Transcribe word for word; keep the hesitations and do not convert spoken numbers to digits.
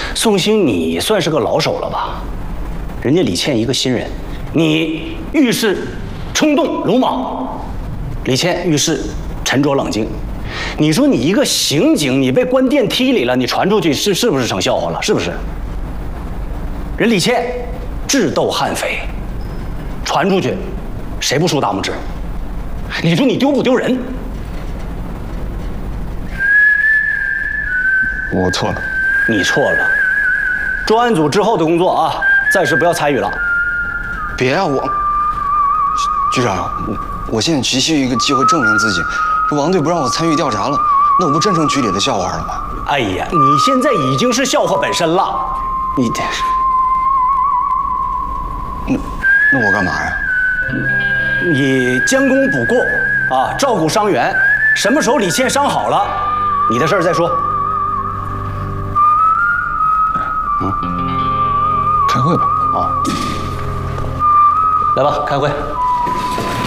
宋兴，你算是个老手了吧？人家李倩一个新人，你遇事冲动鲁莽，李倩遇事沉着冷静。你说你一个刑警，你被关电梯里了，你传出去是是不是成笑话了？是不是？人李倩智斗悍匪，传出去谁不竖大拇指？你说你丢不丢人？ 我错了。 你错了。专案组之后的工作啊，暂时不要参与了。 别啊，我局长，我我现在急需一个机会证明自己。这王队不让我参与调查了，那我不真成局里的笑话了吗？ 哎呀，你现在已经是笑话本身了。你这， 那那我干嘛呀？ 你将功补过啊，照顾伤员。什么时候李倩伤好了，你的事儿再说。 嗯，开会吧。 啊，来吧，开会。